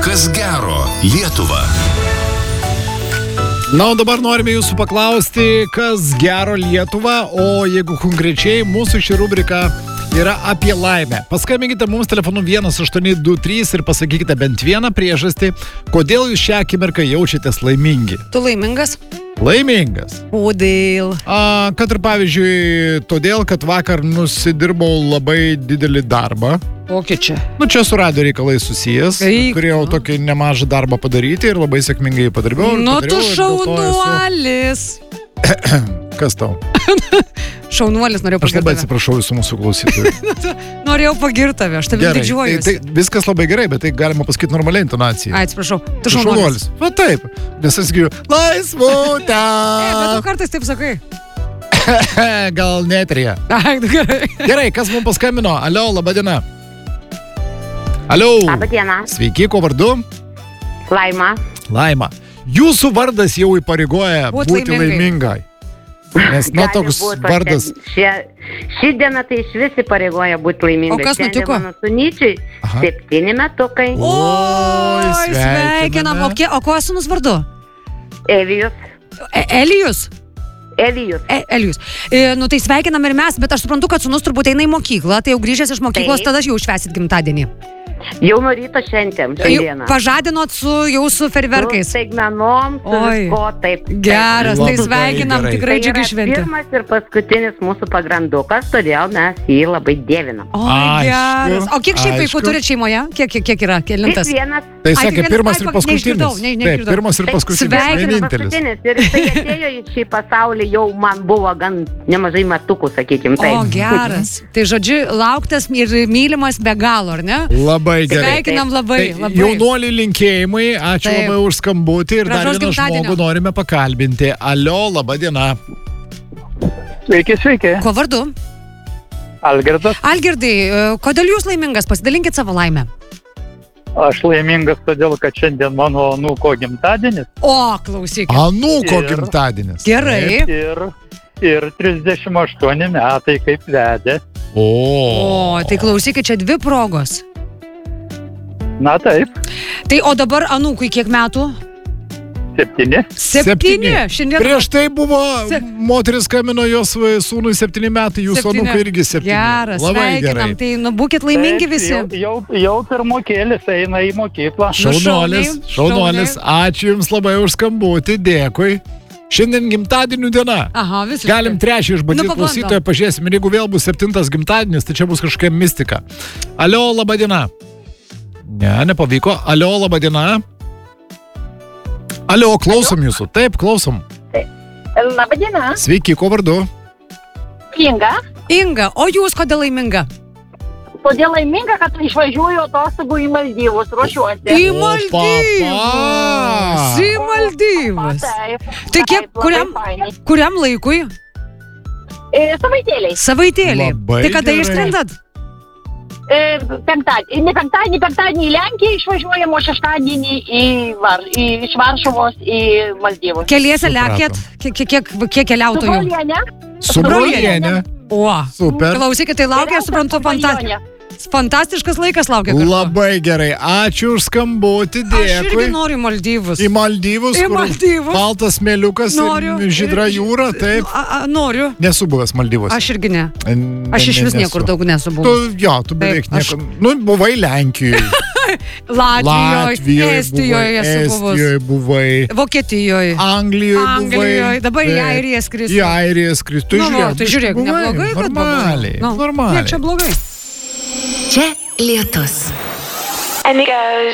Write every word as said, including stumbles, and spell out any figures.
Kas gero Lietuva. Na, o dabar norime jūsų paklausti, kas gero Lietuva, o jeigu konkrečiai mūsų ši rubrika yra apie laimę. Paskambinkite mums telefonu vienas aštuoni du trys ir pasakykite bent vieną priežastį, kodėl jūs šią akimirką jaučiatės laimingi. Tu laimingas? Laimingas. Kodėl? A, kad ir pavyzdžiui, todėl, kad vakar nusidirbau labai didelį darbą. Kokį čia? Nu, čia su radio reikalai susijęs. Eik, turėjau nu. tokį nemažą darbą padaryti ir labai sėkmingai padarbiau. Nu, tu padariau, šaunuolis. Esu... Kas tau? Šaunuolis, norėjau Aš pagirti labai tave. atsiprašau visų mūsų klausytojų. Norėjau pagirti tave, aš tavim Gerai, didžiuojuosi. tai, tai viskas labai gerai, bet tai galima pasakyti normaliai intonacijai. Ai, atsiprašau, tu Tu šaunuolis. Va taip, nes aš sakyju, laisvutę. E, bet tu kartais taip sakai. Gal netrija. Ai, tu gerai. Gerai, kas mums paskambino? Alio, laba diena. Alio. Labą dieną. Sveiki, ko vardu? Laima. Laima. Jūsų vardas jau įpareigoja Būt būti laimingai. Nes, na, Gali toks būt, vardas. Šie, ši diena tai iš vis įpareigoja būti laimingai. O kas Šiandien nutiko? Mano sunyčiui Aha. septyni metukai. Oi, Oi, sveikinam. O, kie- o kuo sūnus vardu? Evijus. E, Elijus? Evijus. E, Elijus. E, nu tai sveikinam ir mes, bet aš suprantu, kad sūnus turbūt eina į mokyklą, tai jau grįžęs iš mokyklos, Taip. tada jau švęsit gimtadienį. Jau nuo ryto šventėm Jau šiandieną. pažadinot su, jau su ferverkais. Su staigmenom, su Oi. visko, taip. Geras, tai Labai sveikinam, gerai. tikrai Tai džiugi yra šventė. pirmas ir paskutinis mūsų pagrandukas, todėl mes jį labai dievinam. O, Aišku, geras. O kiek šiaip vaikų aišku. turit šeimoje? Kiek, kiek, kiek yra? Tik Kelintas? vienas. Tai Ai, sakė, tik vienas- pirmas ai, ir pa- neišgirdau, paskutinis. ne- Taip, neišgirdau. pirmas ir Taip, paskutinis. sveikinam, Vienintelis. Paskutinis. Ir jisai atėjo į šį pasaulį, jau man buvo gan nemažai metukų, sakykim. Taip. O, geras. Tai žodžiu, lauktas ir mylimas be galo, ar ne? Labai gerai. Sveikinam labai, Tai labai. jaunuoliai linkėjimai, ačiū Taip. labai už skambutį ir dar Gražaus vieną gimtadienio. žmogų norime pakalbinti. Alio, laba diena. Sveiki, sveiki. Kuo vardu? Algirdas. Algirdai, e, kodėl jūs laimingas? Pasidalinkit savo laimę. Aš laimingas todėl, kad šiandien mano anūko gimtadienis O, klausykit. Anūko Ir- gimtadienis. Gerai. ir, ir trisdešimt aštuoni metai kaip vedė. O. O, tai klausykit, čia dvi progos. Na taip, Tai o dabar anūkui kiek metų? septyni. Septyni. Šiandien Prieš tai buvo Se- moteris skambino jos sūnui septyni metai, jūsų septyni. anūkai irgi septyni. Geras, Labai gerai. sveikinam. Tai nu, būkit laimingi Taip, visi. Jau, jau, jau pirmokėlis eina į mokyklą. Šaunuolis, šauniai, šaunuolis, ačiū Jums labai už skambutį, dėkui. Šiandien gimtadienių diena. Aha, visiškai. Galim trečią išbandyti Nu, pabandom. klausytoją, pažiūrėsim. Ir jeigu vėl bus septintas gimtadienis, tai čia bus kažkokia mistika. Alio, laba diena. Ne, nepavyko. Alio, laba diena. Alio, klausom Jūsų. Taip, klausom. Labą dieną. Sveiki, ko vardu? Inga. Inga, o jūs kodėl laiminga? Todėl laiminga, kad išvažiuoju atostogų į Maldyvus, ruošiuosi. Į O, Maldyvus. papa. Į Maldyvus. Taip. Tai kiek, Taip, labai kuriam, fainai. kuriam laikui? E, savaitėliai. Savaitėlį. Labai Tai kada gerai. išskrendat? E, penktadienį, ne penktadienį, penktadienį į Lenkiją išvažiuojam, o šeštadienį į Var, į, iš Varšuvos į Maldyvus. Keliese Supratom. lekėt? Kiek, kiek, kiek, kiek Su keliautojų? broliene. Su brolienė. O, Super. klausykit, tai laukia, aš suprantu, fanta fantastiškas laikas laukia. kartu. Labai gerai. Ačiū už skambutį, Aš irgi dėkui. noriu į Maldyvus. Į Maldyvus, Į kur Maldyvus. baltas smėliukas Noriu. ir žydra jūra, taip. A, a, noriu. Nesu buvęs Maldyvus. Aš irgi ne. Ne- Aš iš ne- vis nesu. niekur daug nesu buvus. Tu, jo, tu beveik Taip, aš- niekur. Nu, buvai Lenkijoje. Latvijoje, Latvijoje Estijoje buvai, esu buvus. Estijoje buvai. Vokietijoje. Anglijoje buvai. Anglijoje. Dabar į Taip. Airiją skrisiu. Į Airiją skrisiu. Tu Nu, žiūrėk, va, tai biškį žiūrėk, buvai. neblogai, kad Normaliai. Nu, Normaliai. Niek čia blogai. Čia lietus. And it goes.